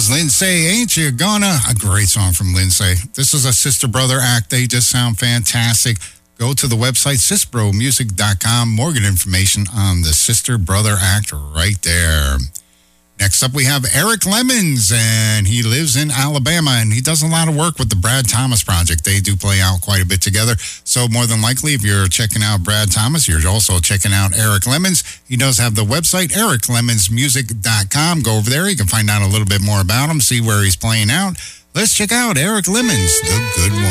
was Lindsay, Ain't You Gonna? A great song from Lindsay. This is a sister-brother act. They just sound fantastic. Go to the website, sisbromusic.com. More good information on the sister-brother act right there. Next up, we have Eric Lemons, and he lives in Alabama, and he does a lot of work with the Brad Thomas Project. They do play out quite a bit together. So more than likely, if you're checking out Brad Thomas, you're also checking out Eric Lemons. He does have the website, ericlemonsmusic.com. Go over there. You can find out a little bit more about him, see where he's playing out. Let's check out Eric Lemons, The Good One.